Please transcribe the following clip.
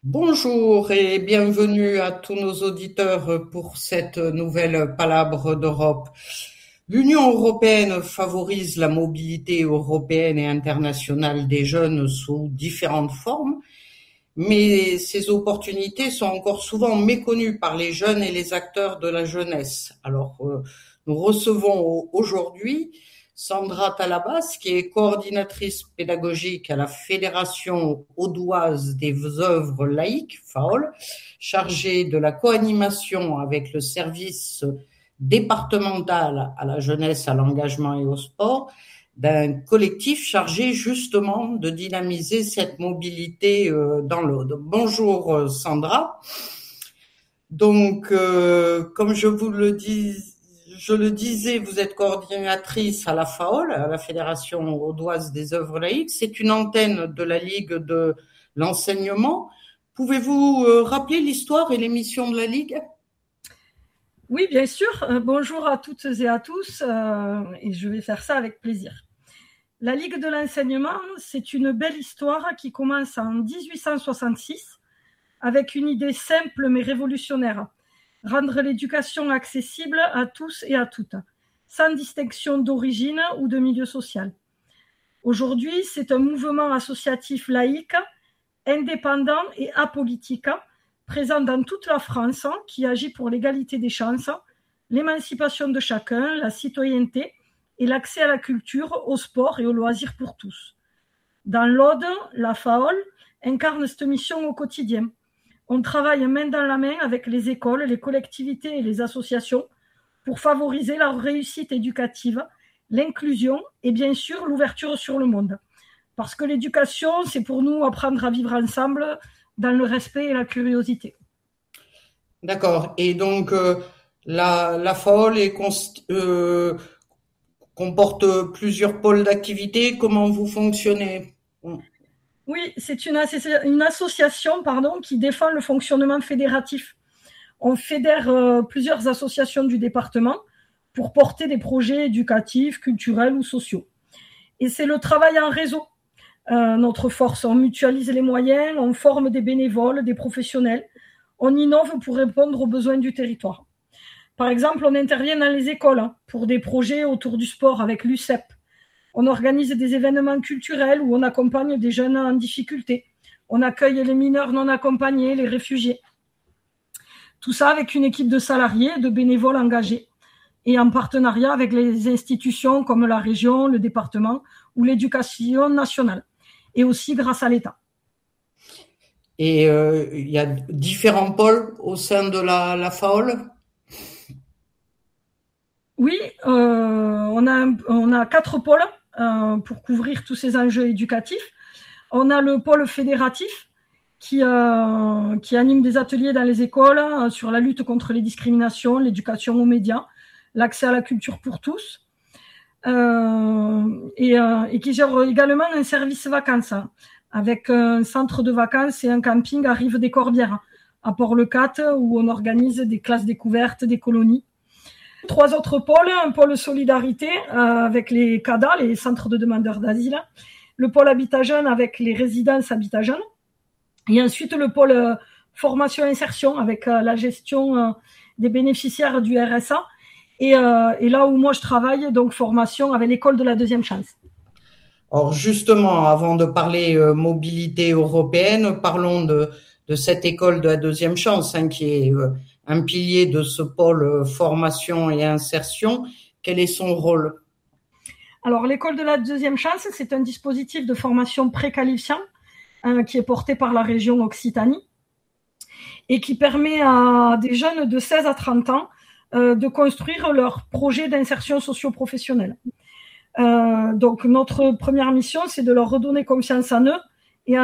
Bonjour et bienvenue à tous nos auditeurs pour cette nouvelle Palabre d'Europe. L'Union européenne favorise la mobilité européenne et internationale des jeunes sous différentes formes, mais ces opportunités sont encore souvent méconnues par les jeunes et les acteurs de la jeunesse. Nous recevons aujourd'hui Sandra Talabas, qui est coordinatrice pédagogique à la Fédération audoise des œuvres laïques, FAOL, chargée de la co-animation avec le service départemental à la jeunesse, à l'engagement et au sport, d'un collectif chargé justement de dynamiser cette mobilité dans l'Aude. Bonjour Sandra. Comme je le disais, vous êtes coordinatrice à la FAOL, à la Fédération audoise des œuvres laïques. C'est une antenne de la Ligue de l'enseignement. Pouvez-vous rappeler l'histoire et les missions de la Ligue ? Oui, bien sûr. Bonjour à toutes et à tous, et je vais faire ça avec plaisir. La Ligue de l'enseignement, c'est une belle histoire qui commence en 1866 avec une idée simple mais révolutionnaire: rendre l'éducation accessible à tous et à toutes, sans distinction d'origine ou de milieu social. Aujourd'hui, c'est un mouvement associatif laïque, indépendant et apolitique, présent dans toute la France, qui agit pour l'égalité des chances, l'émancipation de chacun, la citoyenneté et l'accès à la culture, au sport et aux loisirs pour tous. Dans l'Aude, la FAOL incarne cette mission au quotidien. On travaille main dans la main avec les écoles, les collectivités et les associations pour favoriser la réussite éducative, l'inclusion et bien sûr l'ouverture sur le monde. Parce que l'éducation, c'est pour nous apprendre à vivre ensemble dans le respect et la curiosité. D'accord. Et donc, la FAOL comporte plusieurs pôles d'activité. Comment vous fonctionnez ? Oui, c'est une association qui défend le fonctionnement fédératif. On fédère plusieurs associations du département pour porter des projets éducatifs, culturels ou sociaux. Et c'est le travail en réseau. Notre force, on mutualise les moyens, on forme des bénévoles, des professionnels, on innove pour répondre aux besoins du territoire. Par exemple, on intervient dans les écoles pour des projets autour du sport avec l'UCEP. On organise des événements culturels où on accompagne des jeunes en difficulté. On accueille les mineurs non accompagnés, les réfugiés. Tout ça avec une équipe de salariés, de bénévoles engagés et en partenariat avec les institutions comme la région, le département ou l'éducation nationale, et aussi grâce à l'État. Et il y a différents pôles au sein de la FAOL ? Oui, on a 4 pôles pour couvrir tous ces enjeux éducatifs. On a le pôle fédératif qui anime des ateliers dans les écoles sur la lutte contre les discriminations, l'éducation aux médias, l'accès à la culture pour tous, et qui gère également un service vacances avec un centre de vacances et un camping à Rive-des-Corbières, à Port-le-Cat, où on organise des classes découvertes, des colonies. 3 autres pôles, un pôle solidarité avec les CADA, les centres de demandeurs d'asile, le pôle Habitat Jeune avec les résidences Habitat Jeune, et ensuite le pôle formation-insertion avec la gestion des bénéficiaires du RSA, et là où moi je travaille, donc formation avec l'école de la deuxième chance. Alors justement, avant de parler mobilité européenne, parlons de cette école de la deuxième chance, qui est un pilier de ce pôle formation et insertion. Quel est son rôle ? Alors, l'école de la deuxième chance, c'est un dispositif de formation préqualifiant qui est porté par la région Occitanie et qui permet à des jeunes de 16 à 30 ans de construire leur projet d'insertion socio-professionnelle. Donc, notre première mission, c'est de leur redonner confiance en eux